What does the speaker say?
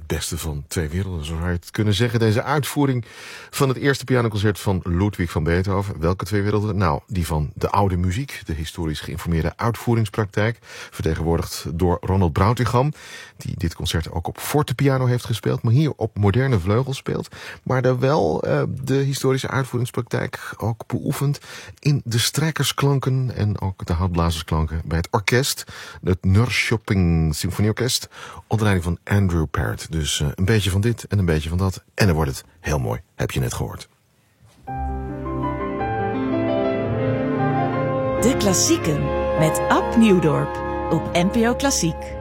het beste van twee werelden, zo zou je het kunnen zeggen. Deze uitvoering van het eerste pianoconcert van Ludwig van Beethoven. Welke twee werelden? Nou, die van de oude muziek, de historisch geïnformeerde uitvoeringspraktijk, vertegenwoordigd door Ronald Brautigam, die dit concert ook op fortepiano heeft gespeeld, maar hier op moderne vleugel speelt, maar daar wel de historische uitvoeringspraktijk ook beoefent in de strijkersklanken en ook de houtblazersklanken bij het orkest, het Norrköping Symfonieorkest, onder leiding van Andrew Parrott. Dus een beetje van dit en een beetje van dat. En dan wordt het heel mooi, heb je net gehoord. De Klassieken met Ab Nieuwdorp op NPO Klassiek.